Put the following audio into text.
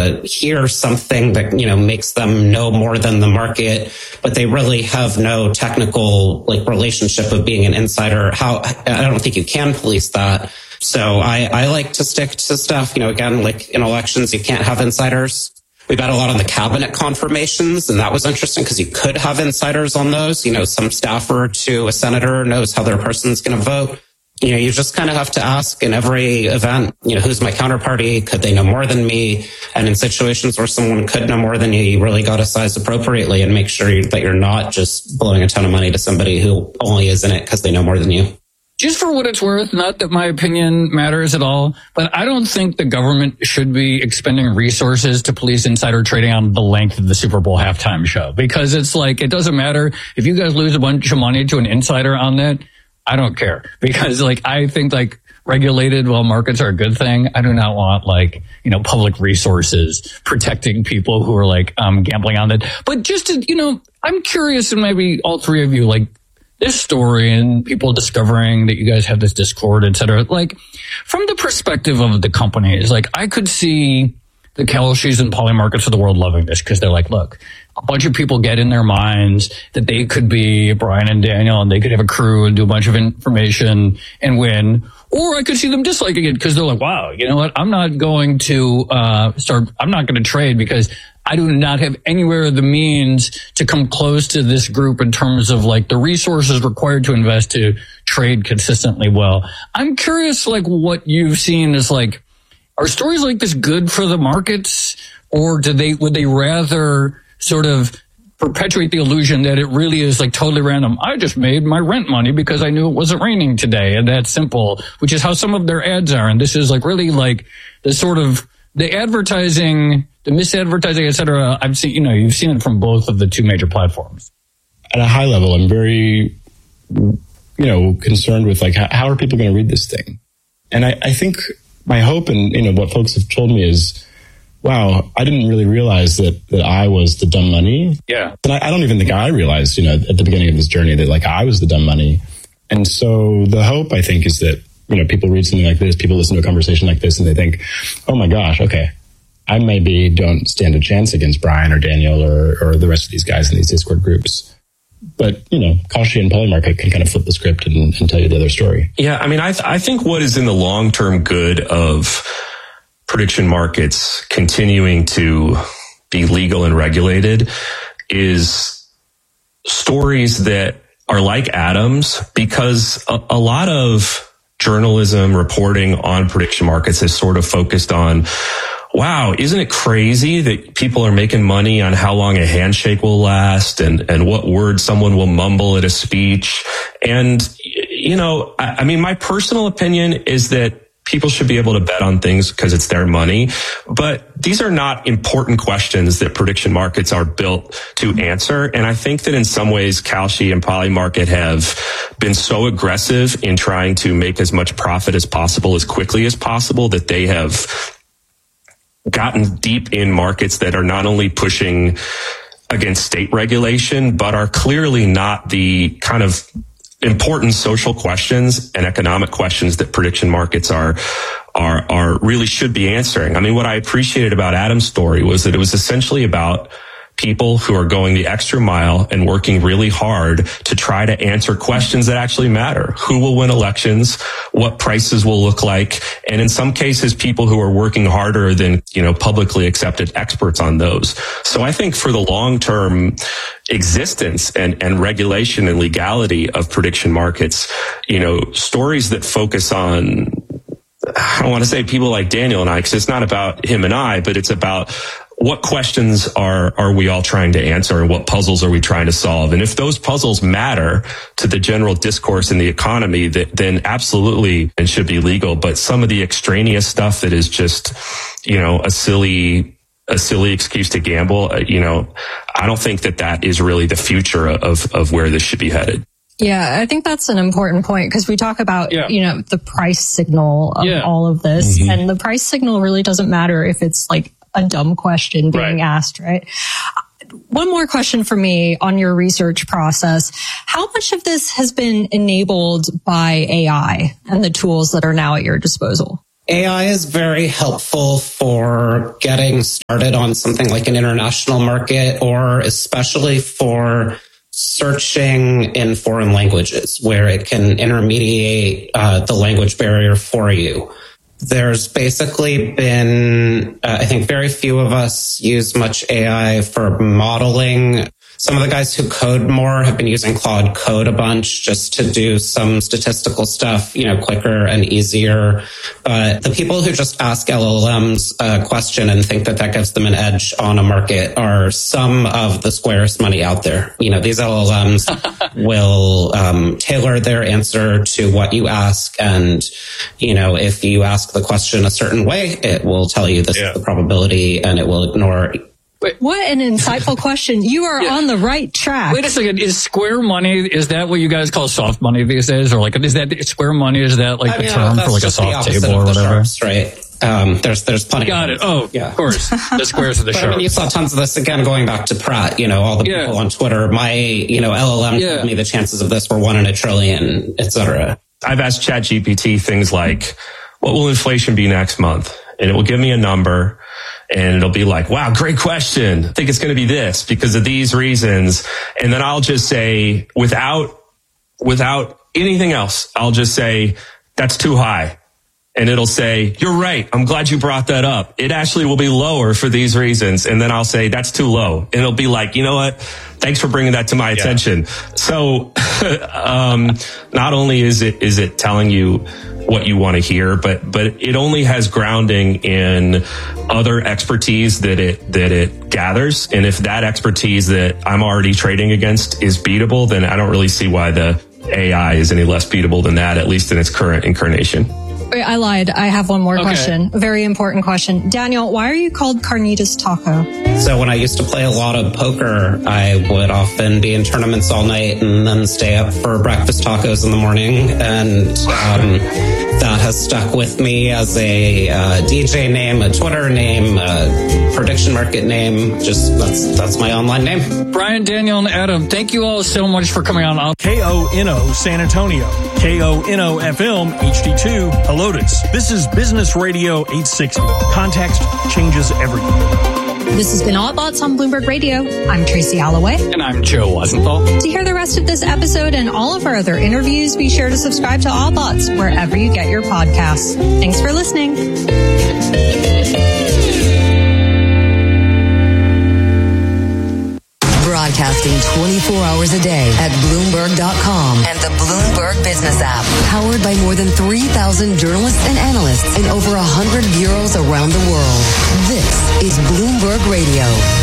to hear something that, makes them know more than the market, but they really have no technical relationship of being an insider. I don't think you can police that. So I like to stick to stuff, again, like in elections, you can't have insiders. We've had a lot on the cabinet confirmations, and that was interesting because you could have insiders on those. Some staffer to a senator knows how their person's going to vote. You just kind of have to ask in every event, who's my counterparty? Could they know more than me? And in situations where someone could know more than you really got to size appropriately and make sure that you're not just blowing a ton of money to somebody who only is in it because they know more than you. Just for what it's worth, not that my opinion matters at all, but I don't think the government should be expending resources to police insider trading on the length of the Super Bowl halftime show. Because it's it doesn't matter if you guys lose a bunch of money to an insider on that. I don't care. Because I think regulated, markets are a good thing. I do not want public resources protecting people who are gambling on it. But just to, I'm curious, and maybe all three of you, this story and people discovering that you guys have this Discord, et cetera, from the perspective of the companies, I could see the Kelsheys and Polymarkets of the world loving this because they're look, a bunch of people get in their minds that they could be Brian and Daniel and they could have a crew and do a bunch of information and win. Or I could see them disliking it because they're wow, you know what? I'm not going to I'm not going to trade because I do not have anywhere the means to come close to this group in terms of the resources required to invest to trade consistently well. I'm curious, what you've seen is are stories like this good for the markets, or would they rather sort of perpetuate the illusion that it really is totally random? I just made my rent money because I knew it wasn't raining today, and that's simple, which is how some of their ads are. And this is really the sort of the advertising, the misadvertising, et cetera. I've seen, you've seen it from both of the two major platforms. At a high level, I'm very, concerned with how are people going to read this thing? And I think my hope and, what folks have told me is, wow, I didn't really realize that I was the dumb money. Yeah. And I don't even think I realized, at the beginning of this journey that I was the dumb money. And so the hope, I think, is that, people read something like this, people listen to a conversation like this, and they think, oh my gosh, okay, I maybe don't stand a chance against Brian or Daniel or the rest of these guys in these Discord groups. But, Kalshi and Polymarket can kind of flip the script and tell you the other story. Yeah, I think what is in the long-term good of prediction markets continuing to be legal and regulated is stories that are like Adam's, because a lot of journalism reporting on prediction markets has sort of focused on, wow, isn't it crazy that people are making money on how long a handshake will last and what words someone will mumble at a speech? And, my personal opinion is that people should be able to bet on things because it's their money. But these are not important questions that prediction markets are built to answer. And I think that in some ways, Kalshi and Polymarket have been so aggressive in trying to make as much profit as possible, as quickly as possible, that they have gotten deep in markets that are not only pushing against state regulation, but are clearly not the kind of important social questions and economic questions that prediction markets are really should be answering. What I appreciated about Adam's story was that it was essentially about people who are going the extra mile and working really hard to try to answer questions that actually matter. Who will win elections? What prices will look like? And in some cases, people who are working harder than, publicly accepted experts on those. So I think for the long-term existence and regulation and legality of prediction markets, stories that focus on, I don't want to say people like Daniel and I, because it's not about him and I, but it's about what questions are we all trying to answer and what puzzles are we trying to solve? And if those puzzles matter to the general discourse in the economy, then absolutely it should be legal. But some of the extraneous stuff that is just, a silly excuse to gamble, I don't think that is really the future of where this should be headed. Yeah, I think that's an important point because we talk about, the price signal of all of this. Mm-hmm. And the price signal really doesn't matter if it's a dumb question being asked, right? One more question for me on your research process. How much of this has been enabled by AI and the tools that are now at your disposal? AI is very helpful for getting started on something like an international market, or especially for searching in foreign languages where it can intermediate the language barrier for you. There's basically been, I think very few of us use much AI for modeling. Some of the guys who code more have been using Claude Code a bunch just to do some statistical stuff, quicker and easier. But the people who just ask LLMs a question and think that gives them an edge on a market are some of the squarest money out there. These LLMs will tailor their answer to what you ask. And, if you ask the question a certain way, it will tell you this is the probability, and it will ignore. What an insightful question. You are on the right track. Wait a second. Is Square money, is that what you guys call soft money these days? Or is that Square money? Is that the term for a soft table or whatever? Sharps, right. There's plenty. Got it. Oh, yeah. Of course. The squares are the sharps. You saw tons of this again going back to Pratt, all the people on Twitter. My, LLM told me the chances of this were 1 in a trillion, et cetera. I've asked ChatGPT things like, what will inflation be next month? And it will give me a number. And it'll be like, wow, great question. I think it's going to be this because of these reasons. And then I'll just say, without anything else, I'll just say, that's too high. And it'll say, you're right. I'm glad you brought that up. It actually will be lower for these reasons. And then I'll say, that's too low. And it'll be like, you know what? Thanks for bringing that to my attention. So, not only is it telling you what you want to hear, but it only has grounding in other expertise that it gathers. And if that expertise that I'm already trading against is beatable, then I don't really see why the AI is any less beatable than that, at least in its current incarnation. Wait, I lied. I have one more question. A very important question. Daniel, why are you called Carnitas Taco? So when I used to play a lot of poker, I would often be in tournaments all night and then stay up for breakfast tacos in the morning. And that has stuck with me as a DJ name, a Twitter name, a prediction market name. Just that's my online name. Brian, Daniel, and Adam, thank you all so much for coming on. KONO San Antonio, KONO FM HD2 Helotes. This is Business Radio 860. Context changes everything. This has been All Thoughts on Bloomberg Radio. I'm Tracy Alloway. And I'm Joe Weisenthal. To hear the rest of this episode and all of our other interviews, be sure to subscribe to All Thoughts wherever you get your podcasts. Thanks for listening. Broadcasting 24 hours a day at Bloomberg.com and the Bloomberg Business app. Powered by more than 3,000 journalists and analysts in over 100 bureaus around the world. This is Bloomberg Radio.